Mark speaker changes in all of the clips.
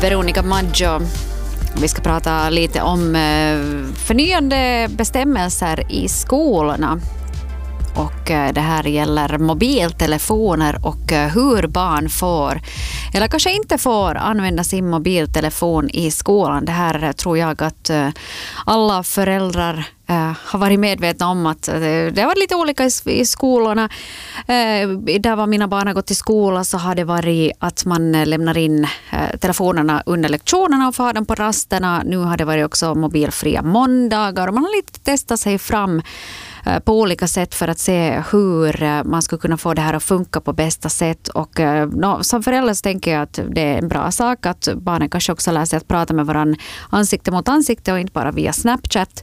Speaker 1: Veronica Maggio. Vi ska prata lite om förnyande bestämmelser i skolorna. Och det här gäller mobiltelefoner och hur barn får, eller kanske inte får, använda sin mobiltelefon i skolan. Det här tror jag att alla föräldrar har varit medvetna om, att det har varit lite olika i skolorna. Där var mina barn har gått till skola så har det varit att man lämnar in telefonerna under lektionerna och får ha dem på rasterna. Nu har det varit också mobilfria måndagar och man har lite testat sig fram på olika sätt för att se hur man skulle kunna få det här att funka på bästa sätt. Och som förälder så tänker jag att det är en bra sak att barnen kanske också lär sig att prata med varandra ansikte mot ansikte och inte bara via Snapchat.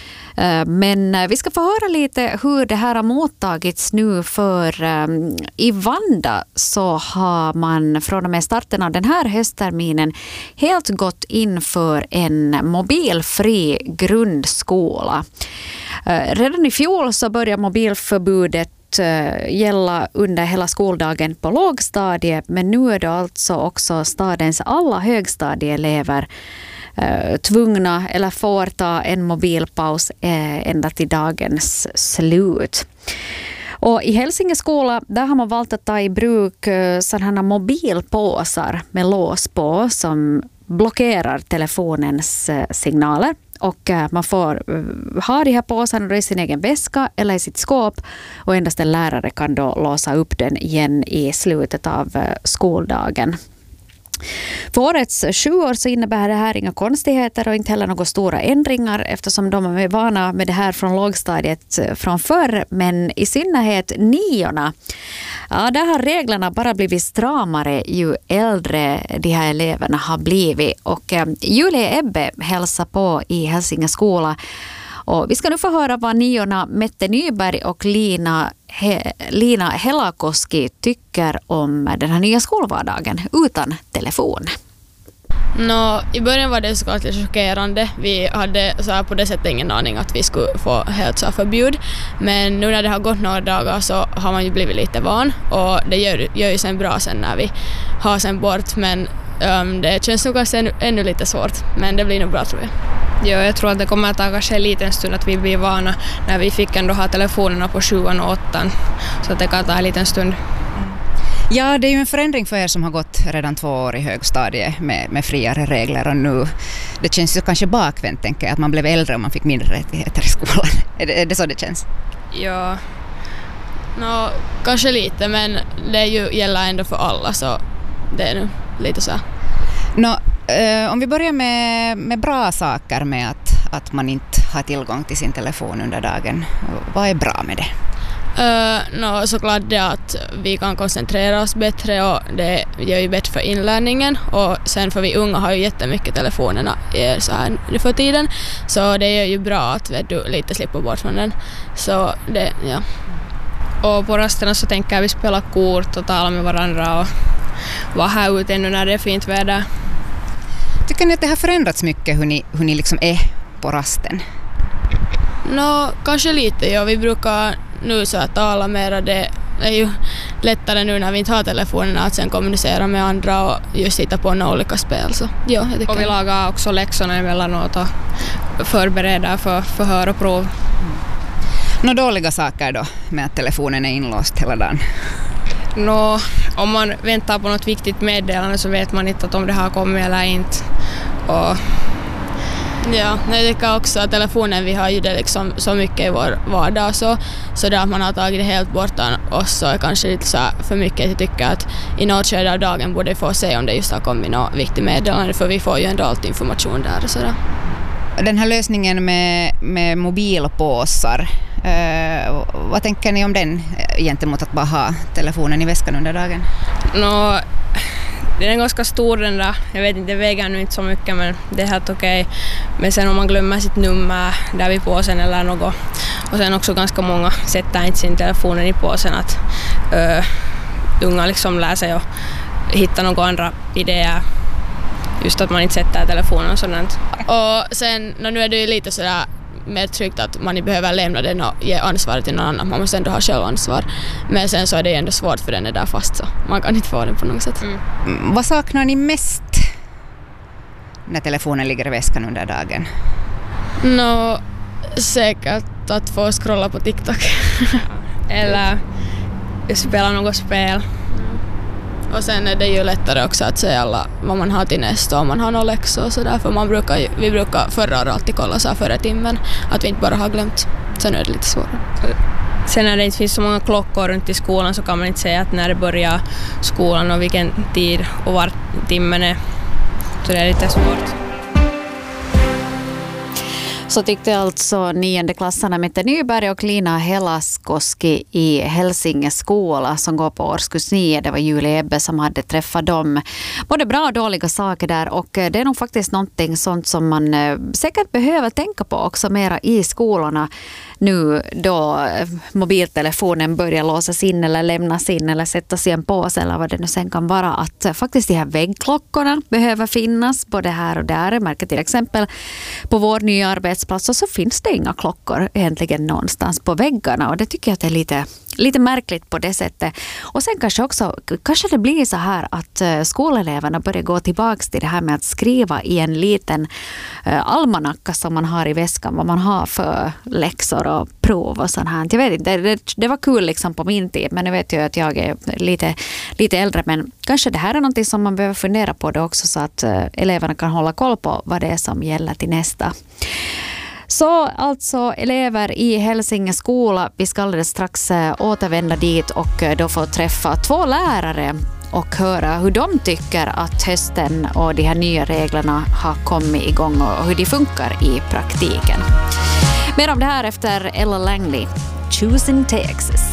Speaker 1: Men vi ska få höra lite hur det här har mottagits nu, för i Vanda så har man från och med starten av den här höstterminen helt gått in för en mobilfri grundskola. Redan i fjol så började mobilförbudet gälla under hela skoldagen på lågstadiet, men nu är det alltså också stadens alla högstadieelever tvungna eller får ta en mobilpaus ända till dagens slut. Och i Hälsinge skola där har man valt att ta i bruk sådana mobilpåsar med lås på som blockerar telefonens signaler. Och man får ha de här påsarna i sin egen väska eller i sitt skåp, och endast en lärare kan då låsa upp den igen i slutet av skoldagen. För årets 7 år så innebär det här inga konstigheter och inte heller några stora ändringar, eftersom de är vana med det här från lågstadiet från förr. Men i synnerhet 9:orna, där har reglerna bara blivit stramare ju äldre de här eleverna har blivit. Och Julia Ebbe hälsar på i Hälsinge skola. Och vi ska nu få höra vad 9:orna Mette Nyberg och Lina Helakoski tycker om den här nya skolvardagen utan telefon.
Speaker 2: I början var det såklart lite chockerande. Vi hade så här på det sättet ingen aning att vi skulle få helt så förbud. Men nu när det har gått några dagar så har man ju blivit lite van. Och det gör ju sen bra sen när vi har sen bort. Men det känns nog kanske ännu lite svårt. Men det blir nog bra, tror jag.
Speaker 3: Ja, jag tror att det kommer att ta kanske en liten stund att vi blir vana när vi fick ändå ha telefonerna på 7:an och 8:an. Så att det kan ta en liten stund.
Speaker 4: Ja, det är ju en förändring för er som har gått redan 2 år i högstadiet med friare regler, och nu det känns ju kanske bakvänt, tänker jag, att man blev äldre och man fick mindre rättigheter i skolan. Är det så det känns?
Speaker 2: Ja, kanske lite, men det gäller ändå för alla, så det är nu lite så.
Speaker 4: Om vi börjar med bra saker med att man inte har tillgång till sin telefon under dagen. Vad är bra med det?
Speaker 2: Såklart det att vi kan koncentrera oss bättre, och det gör ju bättre för inlärningen. Och sen för vi unga har ju jättemycket telefonerna så här nu för tiden, så det är ju bra att du lite slipper bort från den. Så det, ja.
Speaker 3: Och på rasterna så tänker vi spela kort och tala med varandra och vara här ute ännu när det är fint väder.
Speaker 4: Tycker ni att det har förändrats mycket hur ni liksom är på rasten?
Speaker 2: Kanske lite, ja. Vi brukar nu så att tala mera. Det är ju lättare nu när vi inte har telefonerna att sen kommunicera med andra och just hitta på några olika spel. Så, ja, jag tycker.
Speaker 3: Och vi lagar också läxorna emellanåt och förbereder för förhör och prov.
Speaker 4: Några dåliga saker då med att telefonen är inlåst hela dagen?
Speaker 3: Om man väntar på något viktigt meddelande så vet man inte om det har kommit eller inte. Och
Speaker 2: ja, jag tycker också att telefonen, vi har ju det liksom så mycket i vår vardag, så där att man har tagit det helt borta och så är kanske lite så för mycket. Jag tycker att i något skede av dagen borde vi få se om det just har kommit något viktigt meddelande, för vi får ju ändå alltid information där och sådär.
Speaker 4: Den här lösningen med mobilpåsar, vad tänker ni om den gentemot att bara ha telefonen i väskan under dagen?
Speaker 3: Den är ganska stor den där. Jag vet inte, det väger nu inte så mycket, men det är helt okej. Men sen om man glömmer sitt nummer där vid påsen eller något. Och sen också ganska många sätter inte sin telefonen i påsen, att unga liksom lär sig att hitta några andra idéer. Just att man inte sätter telefonen och sådant. Och sen, nu är det ju lite sådär mer tryggt att man inte behöver lämna den och ge ansvaret till någon annan. Man måste ändå ha självansvar. Men sen så är det ändå svårt, för den är där fast, så man kan inte få den på något sätt.
Speaker 4: Vad saknar ni mest när telefonen ligger i väskan under dagen?
Speaker 2: Säkert att få scrolla på TikTok.
Speaker 3: Eller spela något spel.
Speaker 2: Och sen är det ju lättare också att säga alla vad man har till nästa om man har någon läxa och sådär. För vi brukar förra året alltid kolla så här före timmen att vi inte bara har glömt. Så nu är det lite svårare.
Speaker 3: Sen när det inte finns så många klockor runt i skolan så kan man inte säga att när det börjar skolan och vilken tid och var timmen är. Så det är lite svårt.
Speaker 1: Så tyckte alltså 9-klassarna Mette Nyberg och Lina Helaskoski i Hälsinge skola som går på årskurs 9. Det var Julie Ebbe som hade träffat dem. Både bra och dåliga saker där, och det är nog faktiskt någonting sånt som man säkert behöver tänka på också mera i skolorna nu då mobiltelefonen börjar låsas in eller lämnas in eller sättas i en påse eller vad det nu sen kan vara, att faktiskt de här väggklockorna behöver finnas både här och där. Jag märker till exempel på vår nya arbetsplats så finns det inga klockor egentligen någonstans på väggarna, och det tycker jag att det är lite märkligt på det sättet. Och sen kanske det blir så här att skoleleverna börjar gå tillbaka till det här med att skriva i en liten almanacka som man har i väskan vad man har för läxor och prov och sånt här. Jag vet inte, det var kul liksom på min tid, men nu vet jag att jag är lite äldre, men kanske det här är någonting som man behöver fundera på det också, så att eleverna kan hålla koll på vad det är som gäller till nästa. Så alltså elever i Hälsinge skola, vi ska alldeles strax återvända dit och då få träffa 2 lärare och höra hur de tycker att hösten och de här nya reglerna har kommit igång och hur de funkar i praktiken. Mer om det här efter Ella Langley, Choosing Texas.